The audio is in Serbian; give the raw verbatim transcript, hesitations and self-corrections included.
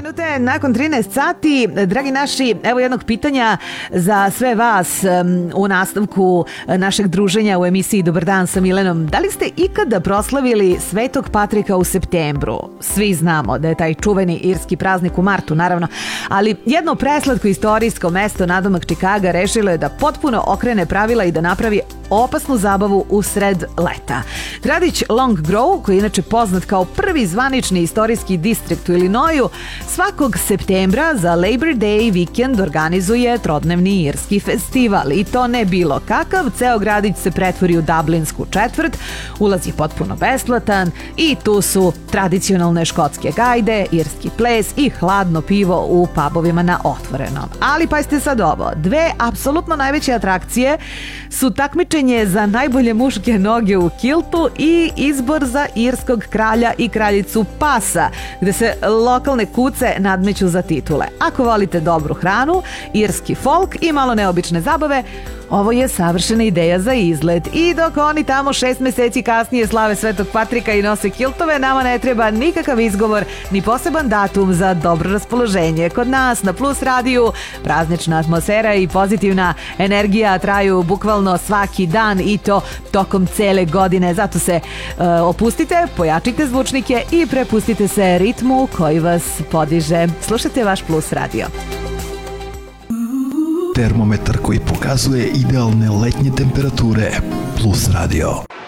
minute nakon trinaest sati. Dragi naši, evo jednog pitanja za sve vas um, u nastavku našeg druženja u emisiji Dobar dan sa Milenom. Da li ste ikada proslavili Svetog Patrika u septembru? Svi znamo da je taj čuveni irski praznik u martu, naravno, ali jedno preslatko istorijsko mesto nadomak Čikaga rešilo je da potpuno okrene pravila i da napravi opasnu zabavu u sred leta. Gradić Long Grove, koji je inače poznat kao prvi zvanični istorijski distrikt u Illinoisu, svakog septembra za Labor Day vikend organizuje trodnevni irski festival. I to ne bilo kakav, ceo gradić se pretvori u dublinsku četvrt, ulaz je potpuno besplatan i tu su tradicionalne škotske gajde, irski ples i hladno pivo u pubovima na otvorenom. Ali pazite sad ovo, dve apsolutno najveće atrakcije su takmičenje za najbolje muške noge u kiltu i izbor za irskog kralja i kraljicu pasa, gde se lokalne kuce nadmeću za titule. Ako volite dobru hranu, irski folk i malo neobične zabave, ovo je savršena ideja za izlet. I dok oni tamo šest meseci kasnije slave Svetog Patrika i nose kiltove, nama ne treba nikakav izgovor ni poseban datum za dobro raspoloženje. Kod nas na Plus radiju praznična atmosfera i pozitivna energija traju bukvalno svaki dan i to tokom cele godine. Zato se uh, opustite, pojačite zvučnike i prepustite se ritmu koji vas podiže. Slušajte vaš Plus radio. Termometar koji pokazuje idealne letnje temperature. Plus radio.